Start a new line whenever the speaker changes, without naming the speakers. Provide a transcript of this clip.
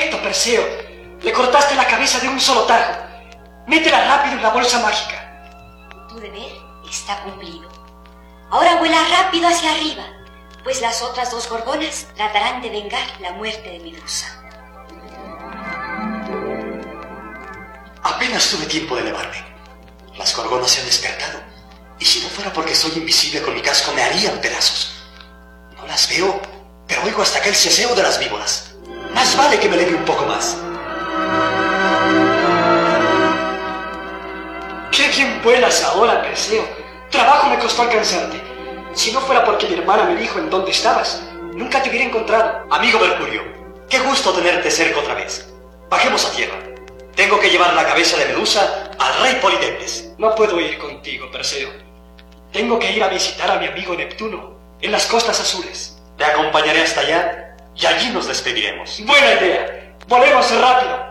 Perfecto, Perseo. Le cortaste la cabeza de un solo tajo. Métela rápido en la bolsa mágica.
Tu deber está cumplido. Ahora vuela rápido hacia arriba, pues las otras dos gorgonas tratarán de vengar la muerte de Medusa.
Apenas tuve tiempo de elevarme. Las gorgonas se han despertado. Y si no fuera porque soy invisible con mi casco, me harían pedazos. No las veo, pero oigo hasta aquel ceseo de las víboras. Más vale que me eleve un poco más.
¡Qué bien vuelas ahora, Perseo! Trabajo me costó alcanzarte. Si no fuera porque mi hermana me dijo en dónde estabas, nunca te hubiera encontrado.
Amigo Mercurio, qué gusto tenerte cerca otra vez. Bajemos a tierra. Tengo que llevar la cabeza de Medusa al rey Polidectes.
No puedo ir contigo, Perseo. Tengo que ir a visitar a mi amigo Neptuno en las costas azules.
Te acompañaré hasta allá y allí nos despediremos.
¡Buena idea! ¡Volvemos rápido!